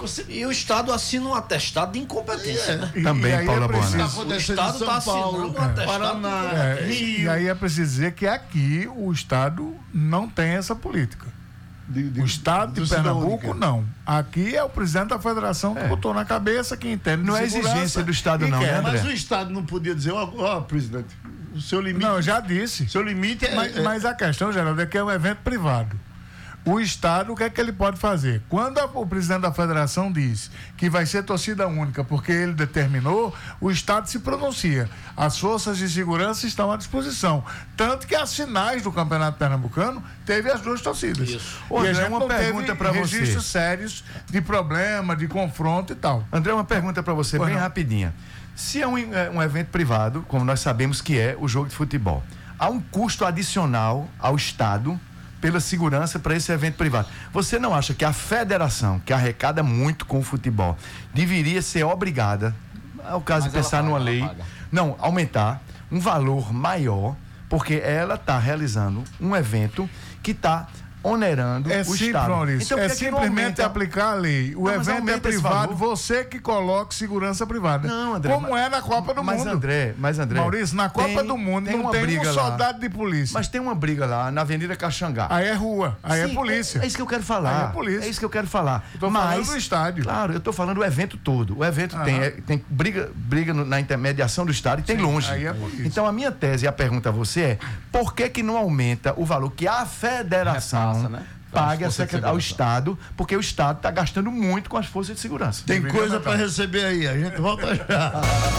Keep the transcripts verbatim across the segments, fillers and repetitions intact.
você... E o Estado assina um atestado de incompetência, é. né? Também, e Paula é Bona. O Estado está assinando um atestado Paraná, de é, incompetência. e aí é preciso dizer que aqui o Estado não tem essa política. De, de, o Estado de Pernambuco, não. Aqui é o presidente da federação que É. botou na cabeça, que entende Não de é segurança exigência do Estado, e não, quer. né, André? Mas o Estado não podia dizer, ó, ó, presidente, o seu limite. Não, eu já disse. O seu limite é. Mas, é- mas a questão, Geraldo, é que é um evento privado. O Estado, o que é que ele pode fazer? Quando a, o presidente da federação diz que vai ser torcida única porque ele determinou, o Estado se pronuncia. As forças de segurança estão à disposição. Tanto que as finais do Campeonato Pernambucano teve as duas torcidas. Isso. Ô, E a André, gente uma não pergunta teve pra você. registros sérios de problema, de confronto e tal. André, uma pergunta para você, Pois bem não. rapidinha. Se é um, é um evento privado, como nós sabemos que é o jogo de futebol, há um custo adicional ao Estado pela segurança para esse evento privado. Você não acha que a federação, que arrecada muito com o futebol, deveria ser obrigada, ao caso Mas de pensar ela paga, numa ela lei, paga. não, aumentar um valor maior, porque ela está realizando um evento que está onerando É o simples, Estado. Maurício. Então, é por que que não simplesmente aumenta? aplicar a lei. O Não, mas evento é aumenta esse privado, valor. você que coloca segurança privada. Não, André, Como mas- é na Copa do mas Mundo. André, mas André, Maurício, na Copa tem- do Mundo tem não uma tem briga um lá. soldado de polícia. Mas tem uma briga lá na Avenida Caxangá. Aí é rua, aí é Sim, polícia. É, é isso que eu quero falar. Aí é polícia. É isso que eu quero falar. Eu tô Mas, falando do estádio. Claro, eu tô falando do evento todo. O evento Aham. tem, é, tem briga, briga no- na intermediação do estádio e tem Sim, longe. aí é polícia. Então a minha tese e a pergunta a você é: por que que não aumenta o valor que a federação Repassa, né? paga As forças de secre- ao segurança. Estado, porque o Estado está gastando muito com as forças de segurança. Tem Deveria coisa aumentar. para receber aí, a gente volta já.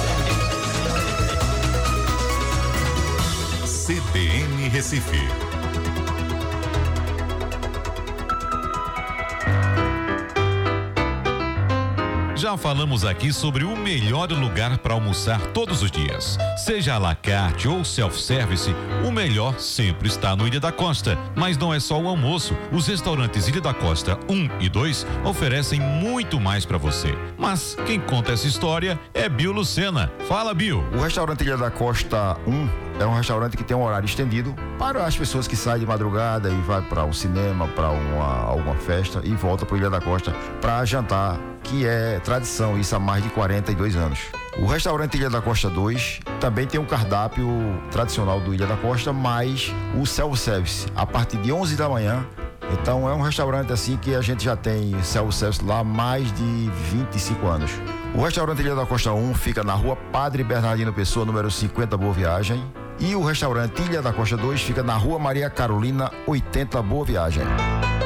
C B N Recife. Já falamos aqui sobre o melhor lugar para almoçar todos os dias. Seja à la carte ou self-service, o melhor sempre está no Ilha da Costa. Mas não é só o almoço. Os restaurantes Ilha da Costa um e dois oferecem muito mais para você. Mas quem conta essa história é Bill Lucena. Fala, Bill. O restaurante Ilha da Costa um é um restaurante que tem um horário estendido para as pessoas que saem de madrugada e vai para um cinema, para uma alguma festa e volta para Ilha da Costa para jantar, que é tradição, isso há mais de quarenta e dois anos. O restaurante Ilha da Costa dois também tem um cardápio tradicional do Ilha da Costa, mas o self-service a partir de onze da manhã. Então é um restaurante assim que a gente já tem self-service lá há mais de vinte e cinco anos. O restaurante Ilha da Costa um fica na rua Padre Bernardino Pessoa, número cinquenta, Boa Viagem. E o restaurante Ilha da Costa dois fica na rua Maria Carolina, oitenta, Boa Viagem.